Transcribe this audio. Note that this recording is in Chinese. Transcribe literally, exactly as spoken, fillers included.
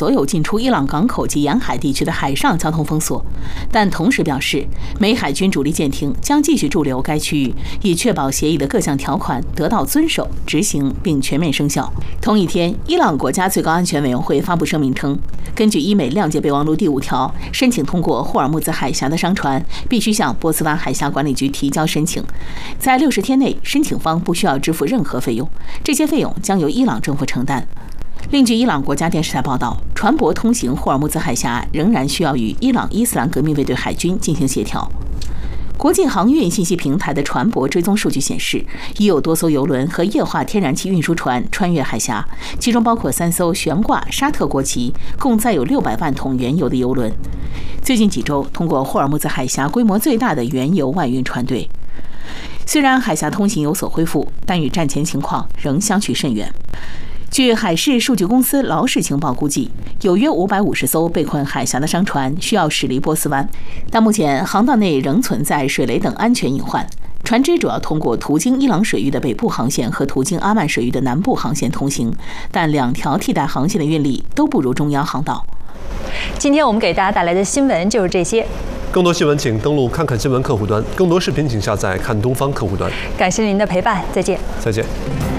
所有进出伊朗港口及沿海地区的海上交通封锁，但同时表示，美海军主力舰艇将继续驻留该区域，以确保协议的各项条款得到遵守、执行并全面生效。同一天，伊朗国家最高安全委员会发布声明称，根据伊美谅解备忘录第五条，申请通过霍尔木兹海峡的商船必须向波斯湾海峡管理局提交申请，在六十天内，申请方不需要支付任何费用，这些费用将由伊朗政府承担。另据伊朗国家电视台报道，船舶通行霍尔木兹海峡仍然需要与伊朗伊斯兰革命卫队海军进行协调。国际航运信息平台的船舶追踪数据显示，已有多艘邮轮和液化天然气运输船穿越海峡，其中包括三艘悬挂沙特国旗、共载有六百万桶原油的邮轮。最近几周，通过霍尔木兹海峡规模最大的原油外运船队。虽然海峡通行有所恢复，但与战前情况仍相去甚远。据海事数据公司劳氏情报估计，有约五百五十艘被困海峡的商船需要驶离波斯湾，但目前航道内仍存在水雷等安全隐患。船只主要通过途经伊朗水域的北部航线和途经阿曼水域的南部航线通行，但两条替代航线的运力都不如中央航道。 今天我们给大家带来的新闻就是这些。 更多新闻请登录看看新闻客户端，更多视频请下载看东方客户端。 感谢您的陪伴，再见。 再见。